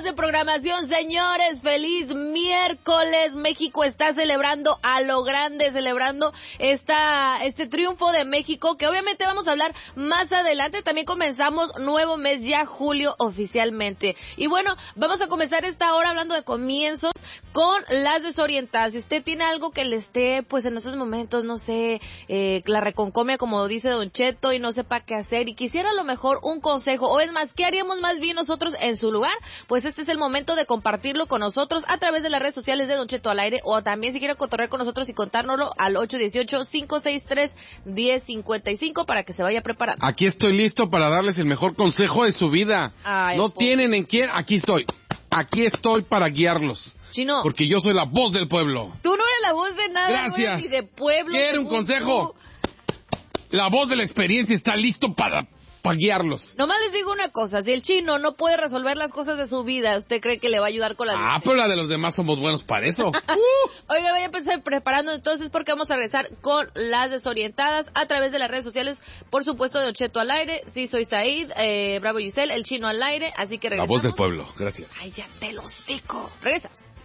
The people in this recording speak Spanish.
de programación, señores. Feliz miércoles. México está celebrando a lo grande, celebrando este triunfo de México, que obviamente vamos a hablar más adelante. También comenzamos nuevo mes ya, julio, oficialmente. Y bueno, vamos a comenzar esta hora hablando de comienzos con las desorientadas. Si usted tiene algo que le esté, pues en estos momentos, no sé, la reconcomia, como dice Don Cheto, y no sepa qué hacer, y quisiera a lo mejor un consejo, o es más, ¿qué haríamos más bien nosotros en su lugar? Pues este es el momento de compartirlo con nosotros a través de las redes sociales de Don Cheto al aire, o también si quiere cotorrear con nosotros y contárnoslo al 818-563-1055 para que se vaya preparando. Aquí estoy listo para darles el mejor consejo de su vida. Ay, no tienen en quién, aquí estoy para guiarlos. Chino, porque yo soy la voz del pueblo. Tú no eres la voz de nada. Gracias. No eres ni de pueblo. ¿Quiere un consejo? La voz de la experiencia está listo para guiarlos. Nomás les digo una cosa, si el Chino no puede resolver las cosas de su vida, ¿usted cree que le va a ayudar con la de pero la de los demás somos buenos para eso. Oiga, voy a empezar preparando entonces porque vamos a regresar con las desorientadas a través de las redes sociales, por supuesto de Don Cheto al aire, sí soy Said, Bravo Giselle, el Chino al aire, así que regresamos. La voz del pueblo, gracias. Ay, ya te lo hocico. Regresamos.